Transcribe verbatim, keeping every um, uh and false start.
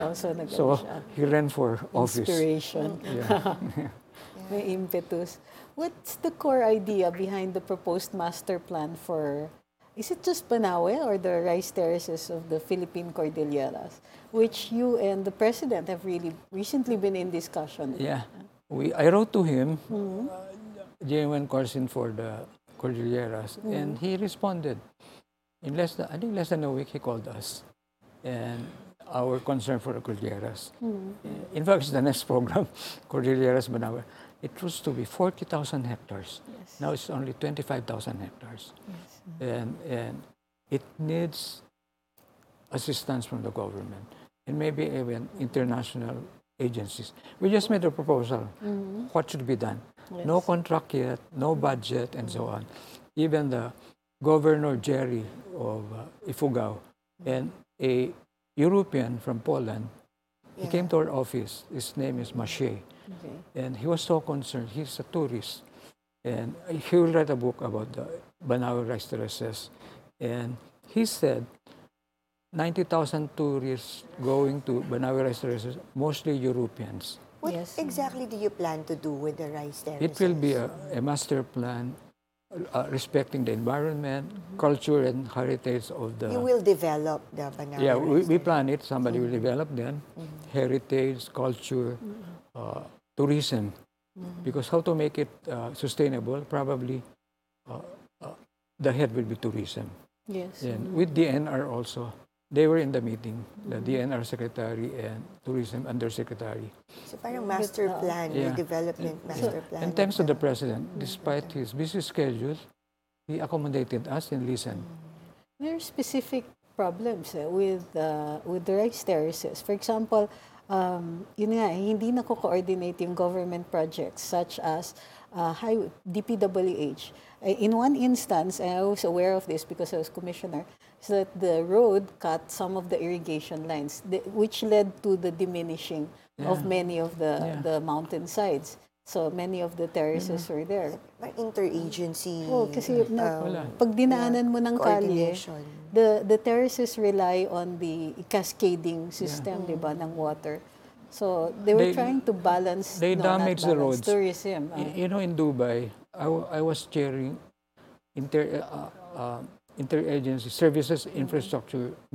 So, nag So siya. he ran for office. Inspiration. Yeah. May impetus. What's the core idea behind the proposed master plan for, is it just Banawe or the rice terraces of the Philippine Cordilleras, which you and the president have really recently been in discussion? Yeah. We, I wrote to him, mm-hmm. uh, J M N Corsin for the Cordilleras, mm-hmm. and he responded. In less than, I think less than a week, he called us. And our concern for the Cordilleras. Mm-hmm. In fact, it's the next program, Cordilleras Banawe. It used to be forty thousand hectares. Yes. Now it's only twenty-five thousand hectares. Yes. And, and it needs assistance from the government and maybe even international agencies. We just made a proposal. Mm-hmm. What should be done? Yes. No contract yet, no budget, and mm-hmm. so on. Even the Governor Jerry of uh, Ifugao and a European from Poland, yeah. he came to our office. His name is Maché. Okay. And he was so concerned. He's a tourist. And he will write a book about the Banawe rice terraces. And he said ninety thousand tourists going to Banawe rice terraces, mostly Europeans. What yes. exactly do you plan to do with the rice terraces? It will be a, a master plan uh, respecting the environment, mm-hmm. culture, and heritage of the... You will develop the Banawe Yeah, rice we, we terraces. plan it. Somebody mm-hmm. will develop them. Mm-hmm. Heritage, culture, mm-hmm. uh, tourism. Mm-hmm. Because how to make it uh, sustainable, probably uh, uh, the head will be tourism. Yes. And mm-hmm. with D N R also, they were in the meeting, the mm-hmm. D N R secretary and tourism undersecretary. So parang master plan, yeah. development and, master yeah. plan. And thanks to the president, mm-hmm. despite his busy schedule, he accommodated us and listened. Mm-hmm. There are specific problems eh, with, uh, with the rice terraces. For example, Um, yun nga, hindi na co-coordinate yung government projects such as uh, highway, D P W H. Uh, in one instance, and I was aware of this because I was commissioner, is that the road cut some of the irrigation lines, the, which led to the diminishing yeah. of many of the, yeah. the mountain sides. So many of the terraces mm-hmm. were there. Interagency. Oh, kasi na, um, pag dinaanan mo ng kalye, the the terraces rely on the cascading system, yeah. di ba, ng water. So they were they, trying to balance. They no, damage the roads. Tourism. Uh. You know, in Dubai, I, I was chairing inter uh, uh, interagency services infrastructure